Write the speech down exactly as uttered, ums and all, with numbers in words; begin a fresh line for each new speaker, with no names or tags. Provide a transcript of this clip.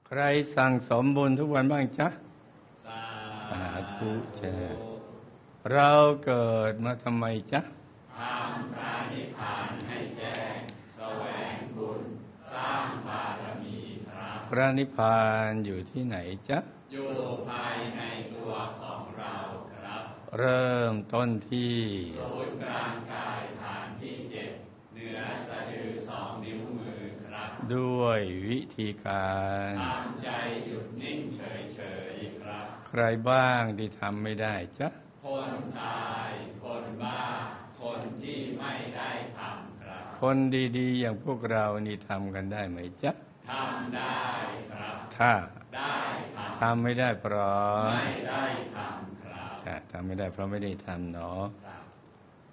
ใครสั่งสมบุญทุกวันบ้างจ๊ะ
สา
ธุจ้ะเราเกิดมาทำไมจ๊ะ
ทำพระนิพพานให้แจ้งแสวงบุญสร้างบารมีครับ
พระนิพพานอยู่ที่ไหนจ๊ะ
อยู่ภายในตัวของเราครับ
เริ่มต้นที่
ศูนย์กลางกายฐานที่เจ็ดเหนือสะดือสองนิ้วมือครับ
ด้วยวิธีการ
ทำใจหยุดนิ่งเฉยๆครับ
ใครบ้างที่ทำไม่ได้จ๊ะ
คนตายคนบ้าคนที่ไม่ได้ทำครับ
คนดีๆอย่างพวกเรานี่ทำกันได้ไหมจ๊ะ
ทำได้ครับ
ถ้า
ได้
ทำไม่ได้เพราะ
ไม่ได้ทำครับ
จะทำไม่ได้เพราะไม่ได้ทำเนาะ